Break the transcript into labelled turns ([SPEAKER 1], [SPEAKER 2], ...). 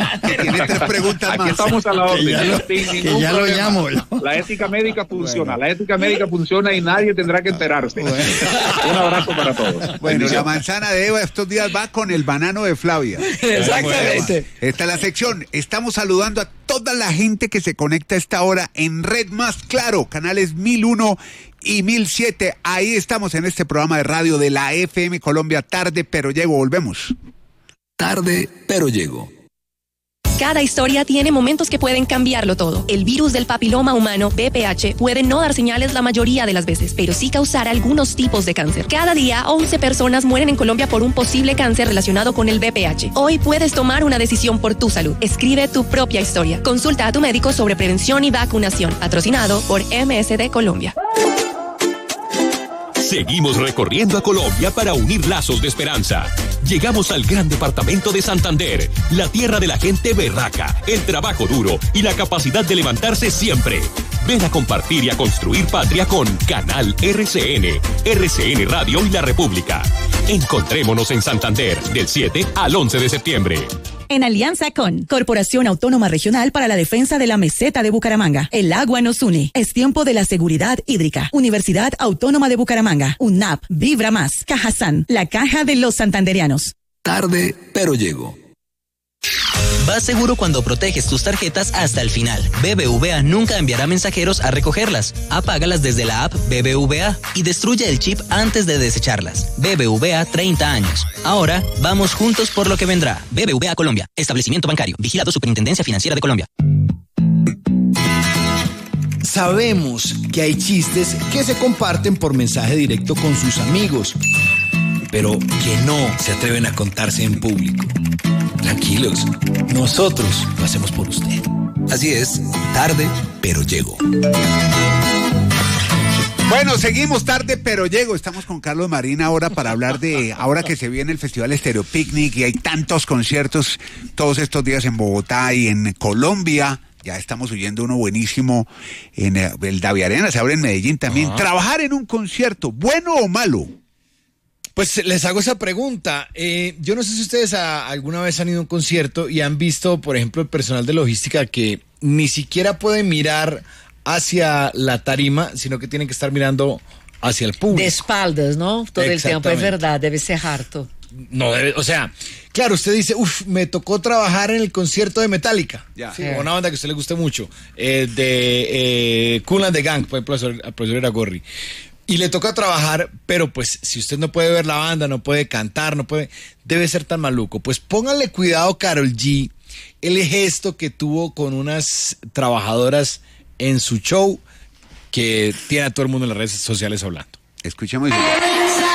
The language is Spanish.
[SPEAKER 1] Tiene 3 preguntas
[SPEAKER 2] Aquí
[SPEAKER 1] más.
[SPEAKER 2] estamos a la orden.
[SPEAKER 3] Que ya lo llamo.
[SPEAKER 2] La ética médica funciona. La ética médica funciona y nadie tendrá que enterarse.
[SPEAKER 1] Bueno.
[SPEAKER 2] Un abrazo para todos.
[SPEAKER 1] Bueno, la manzana de Eva estos días va con el banano de Flavia.
[SPEAKER 3] Exactamente.
[SPEAKER 1] Esta es la sección. Estamos saludando a toda la gente que se conecta a esta hora en Red Más Claro, canales 1001 y 1007. Ahí estamos en este programa de radio de la FM Colombia. Tarde, pero llego. Volvemos.
[SPEAKER 4] Tarde, pero llego.
[SPEAKER 5] Cada historia tiene momentos que pueden cambiarlo todo. El virus del papiloma humano, VPH, puede no dar señales la mayoría de las veces, pero sí causar algunos tipos de cáncer. Cada día, 11 personas mueren en Colombia por un posible cáncer relacionado con el VPH. Hoy puedes tomar una decisión por tu salud. Escribe tu propia historia. Consulta a tu médico sobre prevención y vacunación. Patrocinado por MSD Colombia.
[SPEAKER 6] Seguimos recorriendo a Colombia para unir lazos de esperanza. Llegamos al gran departamento de Santander, la tierra de la gente berraca, el trabajo duro y la capacidad de levantarse siempre. Ven a compartir y a construir patria con Canal RCN, RCN Radio y La República. Encontrémonos en Santander del 7 al 11 de septiembre.
[SPEAKER 7] En alianza con Corporación Autónoma Regional para la Defensa de la Meseta de Bucaramanga. El agua nos une. Es tiempo de la seguridad hídrica. Universidad Autónoma de Bucaramanga. UNAP. Vibra Más. Cajazán. La caja de los santandereanos.
[SPEAKER 4] Tarde, pero llego.
[SPEAKER 8] Vas seguro cuando proteges tus tarjetas hasta el final. BBVA nunca enviará mensajeros a recogerlas. Apágalas desde la app BBVA y destruye el chip antes de desecharlas. BBVA 30 años. Ahora vamos juntos por lo que vendrá. BBVA Colombia. Establecimiento bancario. Vigilado Superintendencia Financiera de Colombia.
[SPEAKER 3] Sabemos que hay chistes que se comparten por mensaje directo con sus amigos, pero que no se atreven a contarse en público. Tranquilos, nosotros lo hacemos por usted.
[SPEAKER 4] Así es, tarde, pero llego.
[SPEAKER 1] Bueno, seguimos tarde, pero llego. Estamos con Carlos Marín ahora para hablar de, ahora que se viene el Festival Estéreo Picnic y hay tantos conciertos todos estos días en Bogotá y en Colombia. Ya estamos oyendo uno buenísimo en el Davi Arena, se abre en Medellín también. Trabajar en un concierto, ¿bueno o malo?
[SPEAKER 3] Pues les hago esa pregunta. Yo no sé si ustedes alguna vez han ido a un concierto y han visto, por ejemplo, el personal de logística que ni siquiera puede mirar hacia la tarima, sino que tienen que estar mirando hacia el público.
[SPEAKER 9] De espaldas, ¿no? Todo el tiempo, es verdad, debe ser harto.
[SPEAKER 3] No debe, o sea, claro, usted dice, me tocó trabajar en el concierto de Metallica. Sí, una banda que a usted le guste mucho, de Kool and the Gang, por ejemplo, al profesor Iragorri. Y le toca trabajar, pero pues si usted no puede ver la banda, no puede cantar, debe ser tan maluco. Pues pónganle cuidado, Karol G, el gesto que tuvo con unas trabajadoras en su show que tiene a todo el mundo en las redes sociales hablando.
[SPEAKER 1] Escuchemos.